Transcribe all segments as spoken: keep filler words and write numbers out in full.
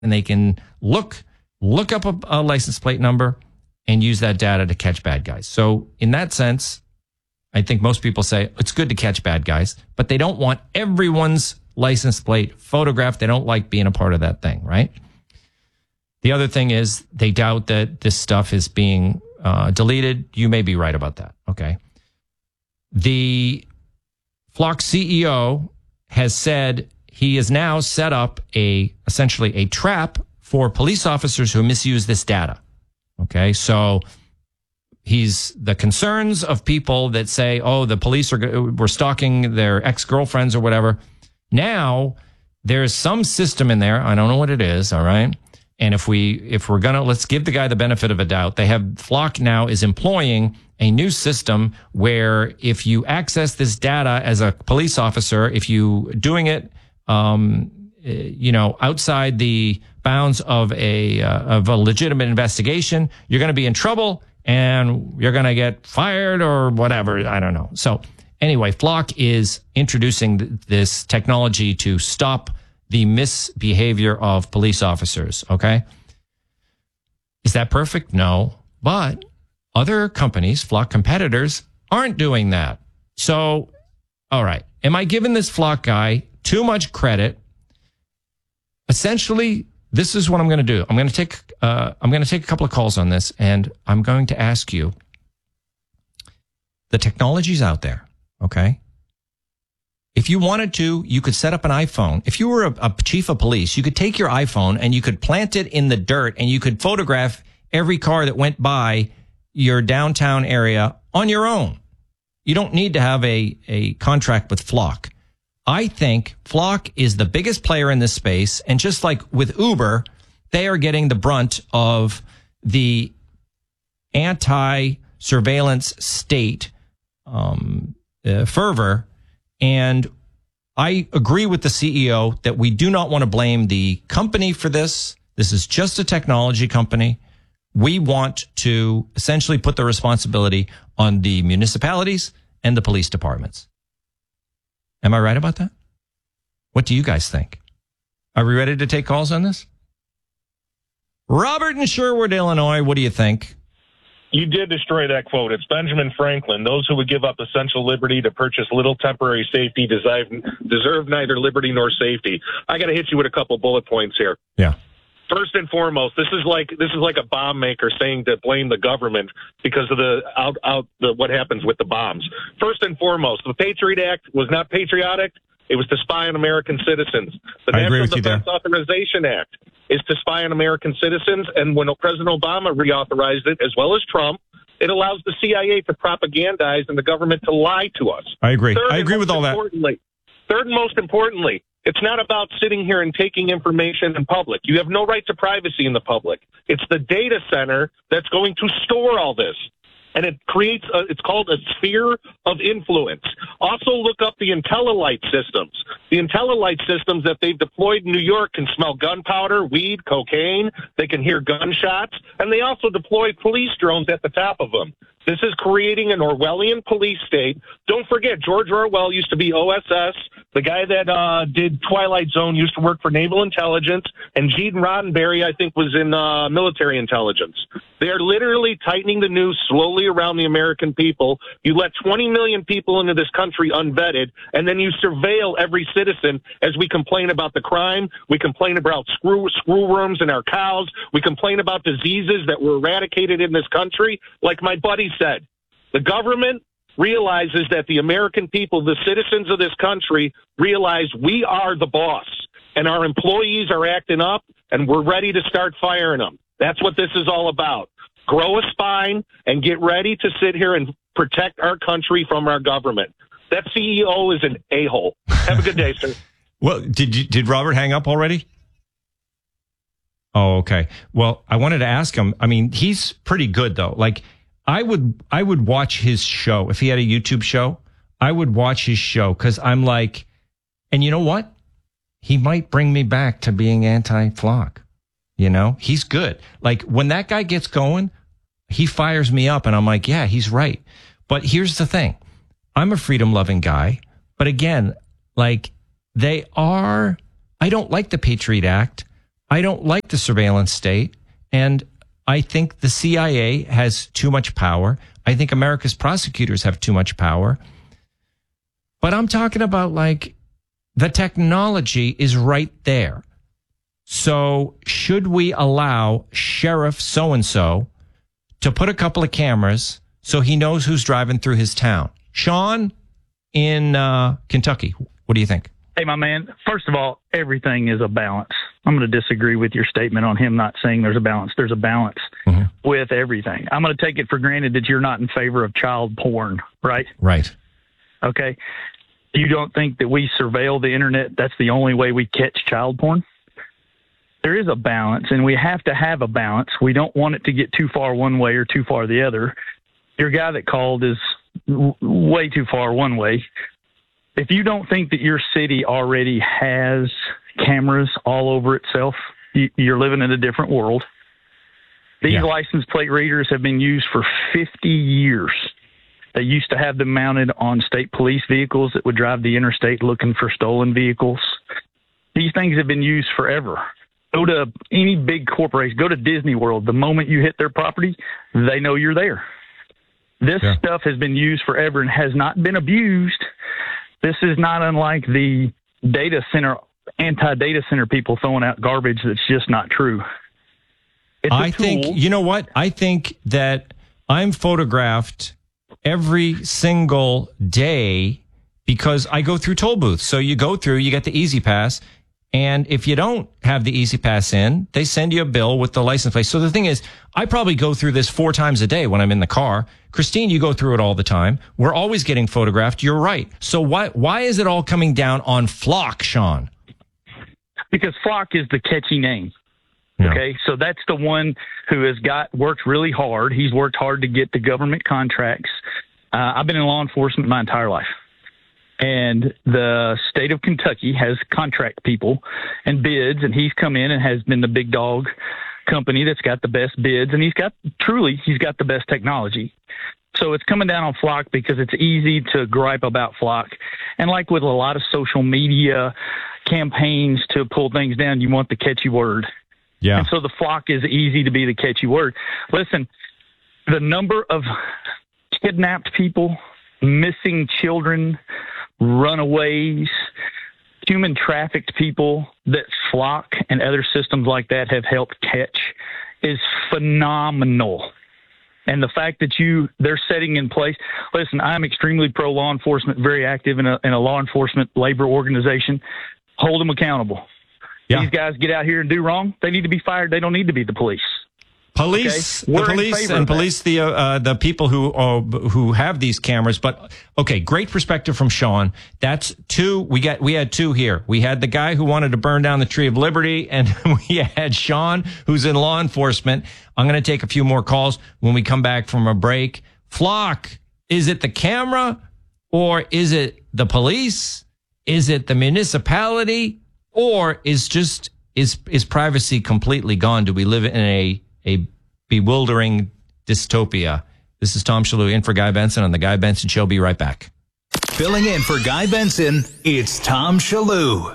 and they can look look up a, a license plate number and use that data to catch bad guys. So in that sense, I think most people say it's good to catch bad guys, but they don't want everyone's license plate photographed. They don't like being a part of that thing, right? The other thing is they doubt that this stuff is being uh, deleted. You may be right about that, okay? The Flock C E O has said he has now set up a essentially a trap for police officers who misuse this data. Okay, so he's the concerns of people that say, "Oh, the police are were stalking their ex-girlfriends or whatever." Now there's some system in there. I don't know what it is. All right, and if we if we're gonna let's give the guy the benefit of a doubt. They have Flock now is employing a new system where if you access this data as a police officer, if you doing it, um, you know, outside the bounds of a uh, of a legitimate investigation, you're going to be in trouble and you're going to get fired or whatever. I don't know. So anyway, Flock is introducing th- this technology to stop the misbehavior of police officers. Okay, is that perfect? No, but other companies, Flock competitors, aren't doing that. So, all right. Am I giving this Flock guy too much credit? Essentially, this is what I'm going to do. I'm going to take uh, I'm going to take a couple of calls on this, and I'm going to ask you. The technology's out there, okay? If you wanted to, you could set up an iPhone. If you were a, a chief of police, you could take your iPhone and you could plant it in the dirt, and you could photograph every car that went by your downtown area on your own. You don't need to have a, a contract with Flock. I think Flock is the biggest player in this space. And just like with Uber, they are getting the brunt of the anti-surveillance state um, uh, fervor. And I agree with the C E O that we do not want to blame the company for this. This is just a technology company. We want to essentially put the responsibility on the municipalities and the police departments. Am I right about that? What do you guys think? Are we ready to take calls on this? Robert in Sherwood, Illinois, what do you think? You did destroy that quote. It's Benjamin Franklin. Those who would give up essential liberty to purchase little temporary safety deserve, deserve neither liberty nor safety. I got to hit you with a couple bullet points here. Yeah. First and foremost, this is like this is like a bomb maker saying to blame the government because of the out out the, what happens with the bombs. First and foremost, the Patriot Act was not patriotic. It was to spy on American citizens. The I National Defense Authorization Act is to spy on American citizens. And when President Obama reauthorized it, as well as Trump, it allows the C I A to propagandize and the government to lie to us. I agree. Third I agree with all that. Third and most importantly, it's not about sitting here and taking information in public. You have no right to privacy in the public. It's the data center that's going to store all this. And it creates, a, it's called a sphere of influence. Also look up the IntelliLight systems. The IntelliLight systems that they've deployed in New York can smell gunpowder, weed, cocaine. They can hear gunshots. And they also deploy police drones at the top of them. This is creating an Orwellian police state. Don't forget, George Orwell used to be O S S. The guy that uh, did Twilight Zone used to work for Naval Intelligence. And Gene Roddenberry, I think, was in uh, military intelligence. They are literally tightening the noose slowly around the American people. You let twenty million people into this country unvetted, and then you surveil every citizen as we complain about the crime. We complain about screw, screw worms in our cows. We complain about diseases that were eradicated in this country. Like my buddy said, the government realizes that the American people, the citizens of this country, realize we are the boss, and our employees are acting up, and we're ready to start firing them. That's what this is all about. Grow a spine and get ready to sit here and protect our country from our government. That C E O is an a-hole. Have a good day, sir. Well, did you, did Robert hang up already? Oh, okay. Well, I wanted to ask him. I mean, he's pretty good though. Like, I would, I would watch his show if he had a YouTube show. I would watch his show because I'm like, and you know what? He might bring me back to being anti-Flock. You know, he's good. Like when that guy gets going, he fires me up and I'm like, yeah, he's right. But here's the thing. I'm a freedom loving guy. But again, like they are, I don't like the Patriot Act. I don't like the surveillance state. And I think the C I A has too much power. I think America's prosecutors have too much power. But I'm talking about like the technology is right there. So should we allow Sheriff so-and-so to put a couple of cameras so he knows who's driving through his town? Sean in uh, Kentucky, what do you think? Hey, my man, first of all, everything is a balance. I'm going to disagree with your statement on him not saying there's a balance. There's a balance mm-hmm. with everything. I'm going to take it for granted that you're not in favor of child porn, right? Right. Okay. You don't think that we surveil the internet, that's the only way we catch child porn? There is a balance, and we have to have a balance. We don't want it to get too far one way or too far the other. Your guy that called is w- way too far one way. If you don't think that your city already has cameras all over itself, you, you're living in a different world. These yeah. license plate readers have been used for fifty years. They used to have them mounted on state police vehicles that would drive the interstate looking for stolen vehicles. These things have been used forever. Go to any big corporation, go to Disney World. The moment you hit their property, they know you're there. This yeah. stuff has been used forever and has not been abused. This is not unlike the data center, anti-data center people throwing out garbage that's just not true. It's I think, you know what? I think that I'm photographed every single day because I go through toll booths. So you go through, you get the Easy Pass. And if you don't have the Easy Pass in, they send you a bill with the license plate. So the thing is, I probably go through this four times a day when I'm in the car. Christine, you go through it all the time. We're always getting photographed. You're right. So why why is it all coming down on Flock, Sean? Because Flock is the catchy name. Yeah. Okay, so that's the one who has got worked really hard. He's worked hard to get the government contracts. Uh, I've been in law enforcement my entire life. And the state of Kentucky has contract people and bids, and he's come in and has been the big dog company that's got the best bids, and he's got, truly, he's got the best technology. So it's coming down on Flock because it's easy to gripe about Flock. And like with a lot of social media campaigns to pull things down, you want the catchy word. Yeah. And so the Flock is easy to be the catchy word. Listen, the number of kidnapped people, missing children, runaways, human trafficked people that Flock and other systems like that have helped catch is phenomenal. And the fact that you they're setting in place, listen, I'm extremely pro law enforcement, very active in a, in a law enforcement labor organization. Hold them accountable. Yeah. These guys get out here and do wrong. They need to be fired. They don't need to be the police. Police, okay? the police, and police the uh, the people who uh, who have these cameras. But okay, great perspective from Sean. That's two. We got we had two here. We had the guy who wanted to burn down the Tree of Liberty, and we had Sean, who's in law enforcement. I'm going to take a few more calls when we come back from a break. Flock, is it the camera, or is it the police? Is it the municipality, or is just is is privacy completely gone? Do we live in a a bewildering dystopia? This is Tom Shalhoub in for Guy Benson on The Guy Benson Show. Be right back. Filling in for Guy Benson, it's Tom Shalhoub.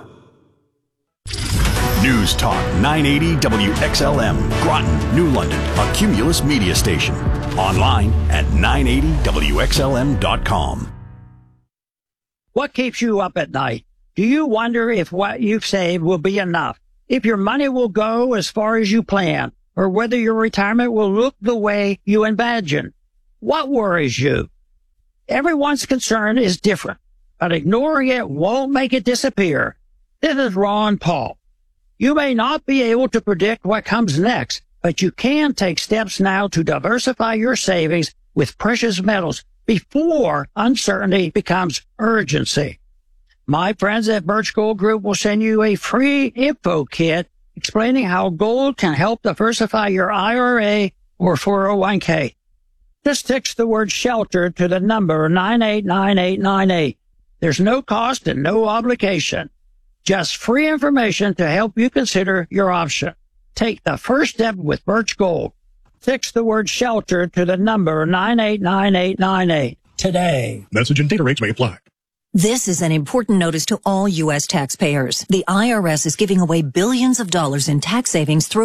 News Talk nine eighty W X L M, Groton, New London, a Cumulus media station. Online at nine eighty W X L M dot com. What keeps you up at night? Do you wonder if what you've saved will be enough? If your money will go as far as you plan? Or whether your retirement will look the way you imagine? What worries you? Everyone's concern is different, but ignoring it won't make it disappear. This is Ron Paul. You may not be able to predict what comes next, but you can take steps now to diversify your savings with precious metals before uncertainty becomes urgency. My friends at Birch Gold Group will send you a free info kit explaining how gold can help diversify your I R A or four oh one k. Just text the word shelter to the number nine eight nine eight nine eight. There's no cost and no obligation. Just free information to help you consider your option. Take the first step with Birch Gold. Text the word shelter to the number nine eight nine eight nine eight today. Message and data rates may apply. This is an important notice to all U S taxpayers. The I R S is giving away billions of dollars in tax savings through